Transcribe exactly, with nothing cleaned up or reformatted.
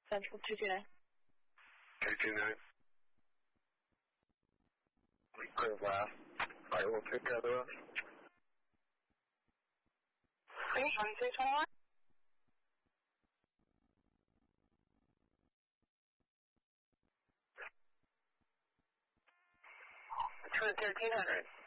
Central two two nine. two two nine. Clear last. I will take that up. Please, one two twenty-one. To thirteen hundred.